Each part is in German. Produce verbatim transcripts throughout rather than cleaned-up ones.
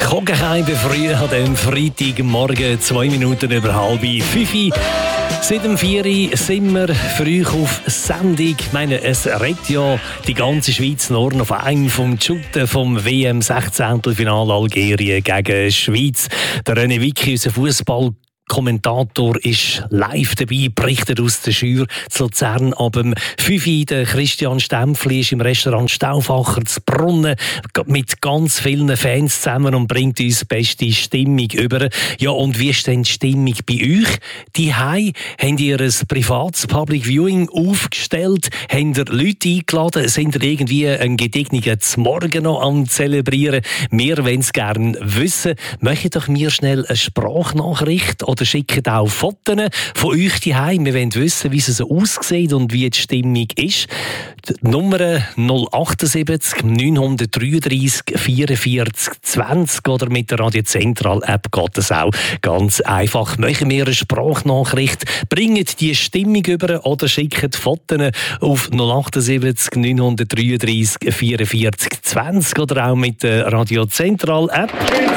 Kogenheim früh an dem Freitagmorgen, zwei Minuten über halb fünf. Seit dem vier Uhr sind wir früh auf Sendung. Ich meine, es redet ja die ganze Schweiz nur noch auf einen vom Shooten vom W M sechzehntelfinale Algerien gegen Schweiz. Der René Wicki, unser Fußball Kommentator, ist live dabei, berichtet aus der Schür zu Luzern. Ab dem fünf Uhr der Christian Stempfli ist im Restaurant Stauffacher zu Brunnen mit ganz vielen Fans zusammen und bringt uns beste Stimmung über. Ja, und wie ist denn die Stimmung bei euch? Die Hei, habt ihr ein privates Public Viewing aufgestellt? Habt ihr Leute eingeladen? Sind ihr irgendwie einen gediegenen Zmorgen noch am Zelebrieren? Wir wollen es gerne wissen. Möchtet doch mir schnell eine Sprachnachricht oder schickt auch Fotos von euch daheim. Wir wollen wissen, wie es so aussieht und wie die Stimmung ist. Die Nummer null achtundsiebzig neunhundertdreiunddreissig vierundvierzig zwanzig oder mit der Radio Zentral App geht das auch ganz einfach. Möchten wir eine Sprachnachricht? Bringt die Stimmung über oder schickt Fotos auf null achtundsiebzig neunhundertdreiunddreissig vierundvierzig zwanzig oder auch mit der Radio Zentral App.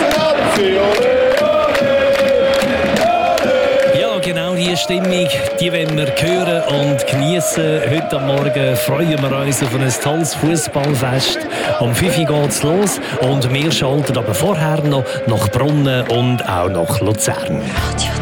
Genau diese Stimmung, die wollen wir hören und geniessen. Heute am Morgen freuen wir uns auf ein tolles Fußballfest. Um fünf Uhr geht es los und wir schalten aber vorher noch nach Brunnen und auch nach Luzern.